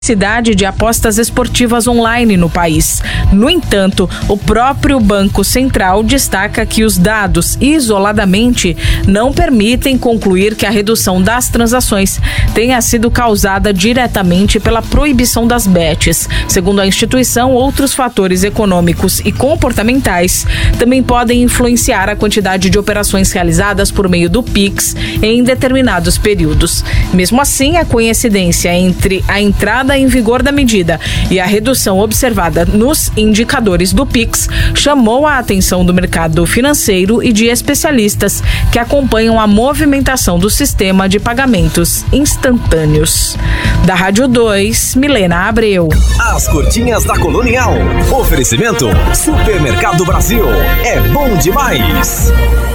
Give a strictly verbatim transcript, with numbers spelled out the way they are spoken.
cidade de apostas esportivas online no país. No entanto, o próprio Banco Central destaca que os dados isoladamente não permitem concluir que a redução das transações tenha sido causada diretamente pela proibição das bets. Segundo a instituição, outros fatores econômicos e comportamentais também podem influenciar a quantidade de operações realizadas por meio do Pix em determinados períodos. Mesmo assim, a coincidência entre a entrada em vigor da medida e a redução observada nos indicadores do Pix chamou a atenção do mercado financeiro e de especialistas que acompanham a movimentação do sistema de pagamentos instantâneos. Da Rádio dois, Milena Abreu. As curtinhas da Colonial. Oferecimento Supermercado Brasil. É bom demais.